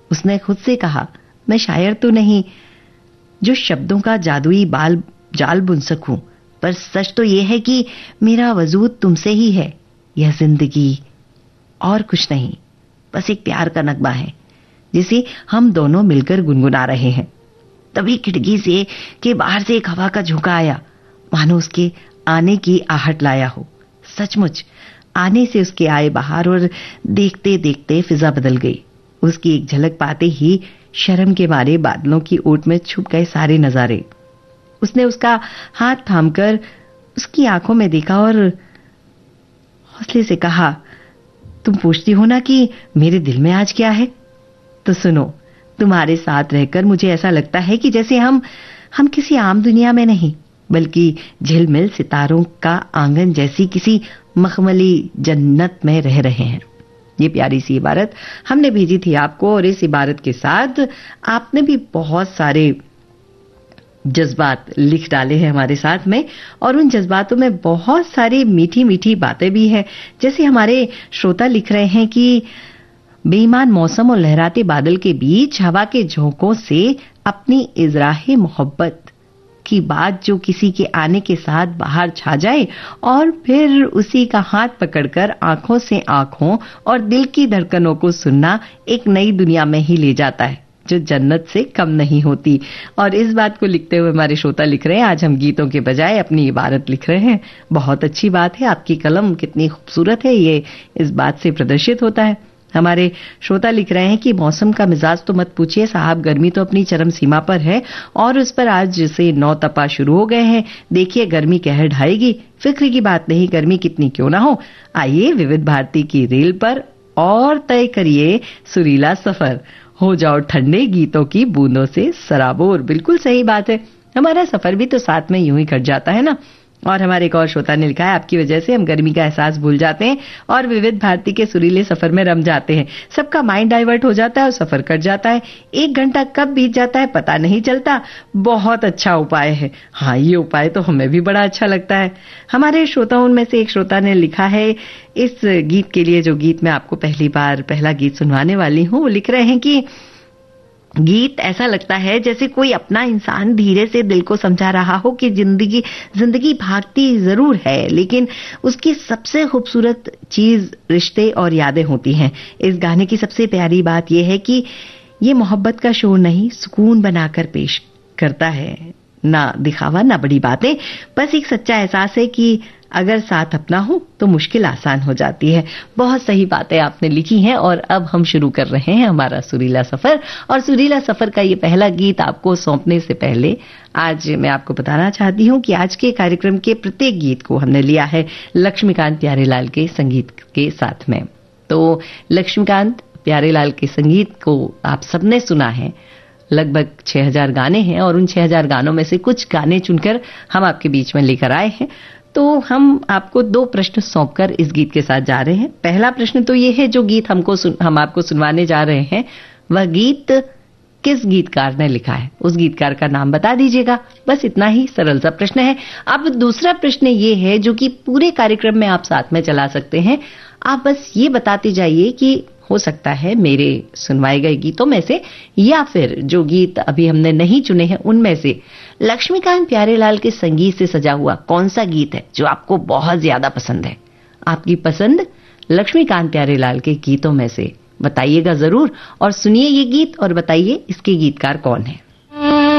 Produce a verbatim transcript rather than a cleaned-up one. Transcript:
उसने खुद से कहा, मैं शायर तो नहीं जो शब्दों का जादुई बाल जाल बुन सकूं, पर सच तो यह है कि मेरा वजूद तुमसे ही है। यह जिंदगी और कुछ नहीं, बस एक प्यार का नगमा है जिसे हम दोनों मिलकर गुनगुना रहे हैं। तभी खिड़की से के बाहर से एक हवा का झोंका आया, मानो उसके आने की आहट लाया हो। सचमुच आने से उसके आए बाहर और देखते देखते फिजा बदल गई। उसकी एक झलक पाते ही शर्म के मारे बादलों की ओट में छुप गए सारे नजारे। उसने उसका हाथ थामकर उसकी आंखों में देखा और हौसले से कहा, तुम पूछती हो ना कि मेरे दिल में आज क्या है? तो सुनो, तुम्हारे साथ रहकर मुझे ऐसा लगता है कि जैसे हम हम किसी आम दुनिया में नहीं, बल्कि झिलमिल सितारों का आंगन जैसी किसी मखमली जन्नत में रह रहे हैं। ये प्यारी सी इबारत हमने भेजी थी आपको, और इस इबारत के साथ आपने भी बहुत सारे जज्बात लिख डाले हैं हमारे साथ में, और उन जज्बातों में बहुत सारी मीठी मीठी बातें भी हैं। जैसे हमारे श्रोता लिख रहे हैं कि बेईमान मौसम और लहराते बादल के बीच हवा के झोंकों से अपनी इजराहे मोहब्बत की बात जो किसी के आने के साथ बाहर छा जाए और फिर उसी का हाथ पकड़कर आंखों से आंखों और दिल की धड़कनों को सुनना एक नई दुनिया में ही ले जाता है जो जन्नत से कम नहीं होती। और इस बात को लिखते हुए हमारे श्रोता लिख रहे हैं, आज हम गीतों के बजाय अपनी इबारत लिख रहे हैं। बहुत अच्छी बात है, आपकी कलम कितनी खूबसूरत है, ये इस बात से प्रदर्शित होता है। हमारे श्रोता लिख रहे हैं कि मौसम का मिजाज तो मत पूछिए साहब, गर्मी तो अपनी चरम सीमा पर है और उस पर आज से नौ तपा शुरू हो गए हैं। देखिए गर्मी कहर ढाएगी, फिक्र की बात नहीं, गर्मी कितनी क्यों ना हो। आइए विविध भारती की रेल पर और तय करिए सुरीला सफर, हो जाओ ठंडे गीतों की बूंदों से सराबोर। बिल्कुल सही बात है, हमारा सफर भी तो साथ में यूं ही कट जाता है ना। और हमारे एक और श्रोता ने लिखा है, आपकी वजह से हम गर्मी का एहसास भूल जाते हैं और विविध भारती के सुरीले सफर में रम जाते हैं। सबका माइंड डाइवर्ट हो जाता है और सफर कट जाता है। एक घंटा कब बीत जाता है पता नहीं चलता। बहुत अच्छा उपाय है। हाँ, ये उपाय तो हमें भी बड़ा अच्छा लगता है। हमारे श्रोताओं में से एक श्रोता ने लिखा है इस गीत के लिए, जो गीत मैं आपको पहली बार पहला गीत सुनवाने वाली हूँ, वो लिख रहे हैं कि गीत ऐसा लगता है जैसे कोई अपना इंसान धीरे से दिल को समझा रहा हो कि जिंदगी जिंदगी भागती जरूर है, लेकिन उसकी सबसे खूबसूरत चीज रिश्ते और यादें होती हैं। इस गाने की सबसे प्यारी बात यह है कि ये मोहब्बत का शोर नहीं, सुकून बनाकर पेश करता है। ना दिखावा ना बड़ी बातें, बस एक सच्चा एहसास है कि अगर साथ अपना हो तो मुश्किल आसान हो जाती है। बहुत सही बातें आपने लिखी हैं। और अब हम शुरू कर रहे हैं हमारा सुरीला सफर, और सुरीला सफर का ये पहला गीत आपको सौंपने से पहले आज मैं आपको बताना चाहती हूँ कि आज के कार्यक्रम के प्रत्येक गीत को हमने लिया है लक्ष्मीकांत प्यारेलाल के संगीत के साथ में। तो लक्ष्मीकांत प्यारेलाल के संगीत को आप सबने सुना है। लगभग छह हज़ार गाने हैं और उन छह हज़ार गानों में से कुछ गाने चुनकर हम आपके बीच में लेकर आए हैं। तो हम आपको दो प्रश्न सौंपकर इस गीत के साथ जा रहे हैं। पहला प्रश्न तो ये है, जो गीत हमको सुन, हम आपको सुनवाने जा रहे हैं वह गीत किस गीतकार ने लिखा है, उस गीतकार का नाम बता दीजिएगा। बस इतना ही सरल सा प्रश्न है। अब दूसरा प्रश्न ये है जो कि पूरे कार्यक्रम में आप साथ में चला सकते हैं। आप बस ये बताते जाइए कि हो सकता है मेरे सुनवाए गए गीतों में से या फिर जो गीत अभी हमने नहीं चुने हैं उनमें से लक्ष्मीकांत प्यारेलाल के संगीत से सजा हुआ कौन सा गीत है जो आपको बहुत ज्यादा पसंद है। आपकी पसंद लक्ष्मीकांत प्यारेलाल के गीतों में से बताइएगा जरूर, और सुनिए ये गीत और बताइए इसके गीतकार कौन है।